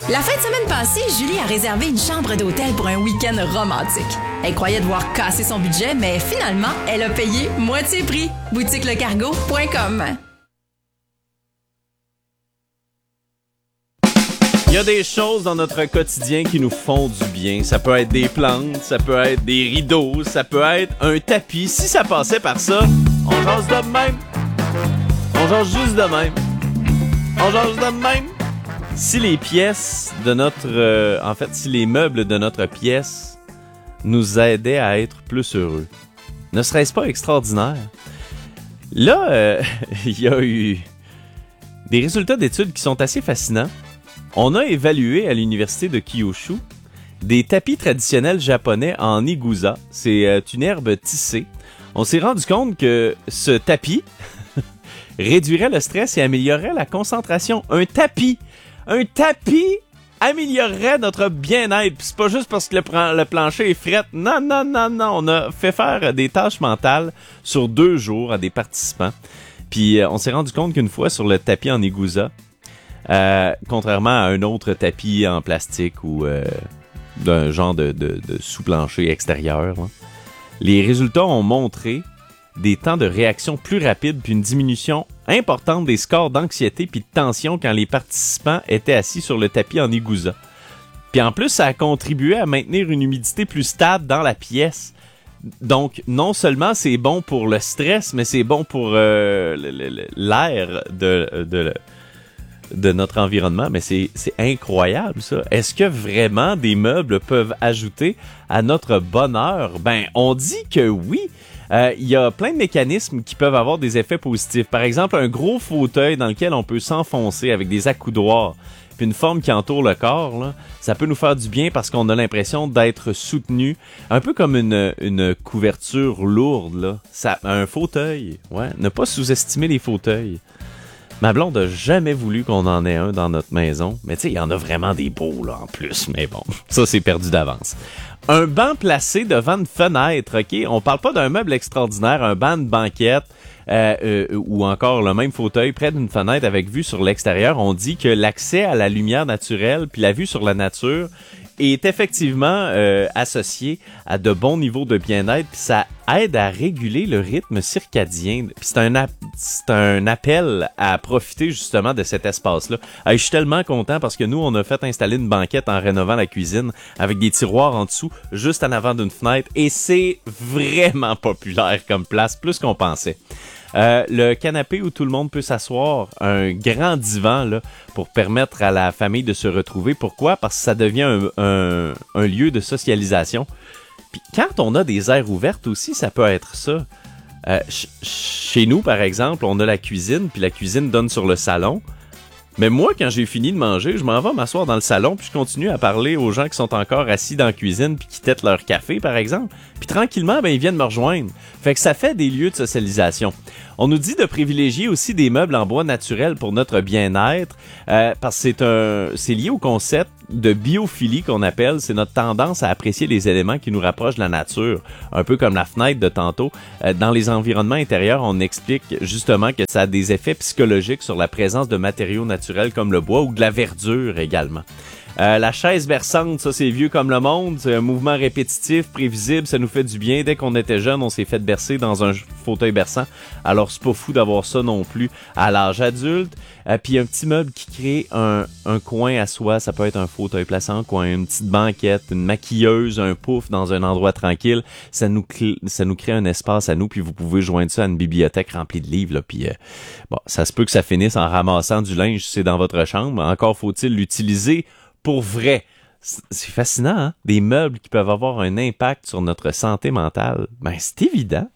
La fin de semaine passée, Julie a réservé une chambre d'hôtel pour un week-end romantique. Elle croyait devoir casser son budget, mais finalement, elle a payé moitié prix. boutiquelecargo.com. Il y a des choses dans notre quotidien qui nous font du bien. Ça peut être des plantes, ça peut être des rideaux, ça peut être un tapis. Si ça passait par ça, on jase de même. On jase juste de même. On jase de même. Si les pièces de notre... si les meubles de notre pièce nous aidaient à être plus heureux, ne serait-ce pas extraordinaire? Là, il y a eu des résultats d'études qui sont assez fascinants. On a évalué à l'université de Kyushu des tapis traditionnels japonais en igusa. C'est une herbe tissée. On s'est rendu compte que ce tapis réduirait le stress et améliorerait la concentration. Un tapis améliorerait notre bien-être. Puis c'est pas juste parce que le plancher est fret. Non. On a fait faire des tâches mentales sur 2 jours à des participants. Puis on s'est rendu compte qu'une fois sur le tapis en igusa, contrairement à un autre tapis en plastique ou d'un genre de sous-plancher extérieur, hein, les résultats ont montré des temps de réaction plus rapides puis une diminution importante des scores d'anxiété puis de tension quand les participants étaient assis sur le tapis en igusa. Puis en plus, ça a contribué à maintenir une humidité plus stable dans la pièce. Donc, non seulement c'est bon pour le stress, mais c'est bon pour l'air de notre environnement. Mais c'est incroyable, ça. Est-ce que vraiment des meubles peuvent ajouter à notre bonheur? Ben, on dit que oui. Il y a plein de mécanismes qui peuvent avoir des effets positifs. Par exemple, un gros fauteuil dans lequel on peut s'enfoncer avec des accoudoirs puis une forme qui entoure le corps, là, ça peut nous faire du bien parce qu'on a l'impression d'être soutenu, un peu comme une couverture lourde, là. Un fauteuil, ouais, ne pas sous-estimer les fauteuils. Ma blonde a jamais voulu qu'on en ait un dans notre maison, mais tu sais, il y en a vraiment des beaux, là, en plus, mais bon, ça c'est perdu d'avance. Un banc placé devant une fenêtre, OK? On parle pas d'un meuble extraordinaire, un banc de banquette ou encore le même fauteuil près d'une fenêtre avec vue sur l'extérieur. On dit que l'accès à la lumière naturelle puis la vue sur la nature est effectivement associé à de bons niveaux de bien-être, puis ça aide à réguler le rythme circadien. Puis c'est un appel à profiter justement de cet espace-là. Je suis tellement content parce que nous, on a fait installer une banquette en rénovant la cuisine avec des tiroirs en dessous, juste en avant d'une fenêtre, et c'est vraiment populaire comme place, plus qu'on pensait. Le canapé où tout le monde peut s'asseoir, un grand divan là, pour permettre à la famille de se retrouver. Pourquoi? Parce que ça devient un lieu de socialisation. Puis quand on a des aires ouvertes aussi, ça peut être ça. Chez nous, par exemple, on a la cuisine, puis la cuisine donne sur le salon. Mais moi, quand j'ai fini de manger, je m'en vais m'asseoir dans le salon puis je continue à parler aux gens qui sont encore assis dans la cuisine puis qui têtent leur café, par exemple. Puis tranquillement, ben ils viennent me rejoindre. Fait que ça fait des lieux de socialisation. On nous dit de privilégier aussi des meubles en bois naturel pour notre bien-être parce que c'est lié au concept de biophilie qu'on appelle. C'est notre tendance à apprécier les éléments qui nous rapprochent de la nature. Un peu comme la fenêtre de tantôt. Dans les environnements intérieurs, on explique justement que ça a des effets psychologiques sur la présence de matériaux naturels comme le bois ou de la verdure également. La chaise berçante, ça c'est vieux comme le monde, c'est un mouvement répétitif, prévisible, ça nous fait du bien. Dès qu'on était jeune, on s'est fait bercer dans un fauteuil berçant, alors c'est pas fou d'avoir ça non plus à l'âge adulte. Puis un petit meuble qui crée un coin à soi, ça peut être un fauteuil placé en coin, une petite banquette, une maquilleuse, un pouf dans un endroit tranquille, ça nous crée un espace à nous, puis vous pouvez joindre ça à une bibliothèque remplie de livres, là, puis bon, ça se peut que ça finisse en ramassant du linge si c'est dans votre chambre, encore faut-il l'utiliser pour vrai. C'est fascinant, hein? Des meubles qui peuvent avoir un impact sur notre santé mentale. Ben, c'est évident.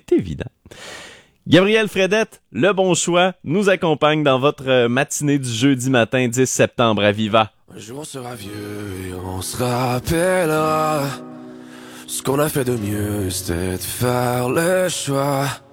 Gabriel Fredette, le bon choix, nous accompagne dans votre matinée du jeudi matin 10 septembre à Viva. Un jour on sera vieux et on se rappellera. Ce qu'on a fait de mieux, c'était de faire le choix